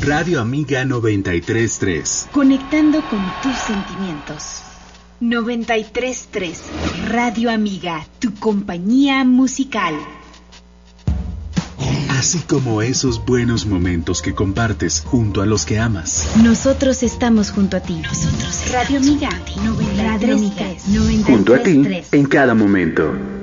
Radio Amiga 93.3. Conectando con tus sentimientos. 93.3 Radio Amiga, tu compañía musical. Así como esos buenos momentos que compartes junto a los que amas. Nosotros estamos junto a ti. Radio Amiga 93.3. Junto a ti en cada momento.